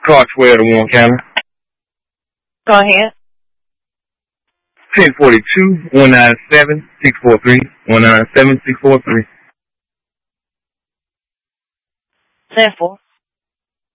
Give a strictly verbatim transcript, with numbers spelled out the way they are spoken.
Car twelve to Warren County. Go ahead. ten forty-two, one nine seven, six four three, one nine seven, six four three. ten four.